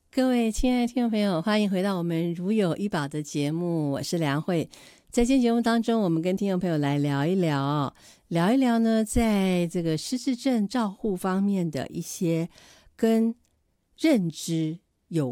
各位亲爱的听众朋友，欢迎回到我们如有医保的节目，我是梁慧。在今天节目当中，我们跟听众朋友来聊一聊呢，在这个失智症照护方面的一些跟认知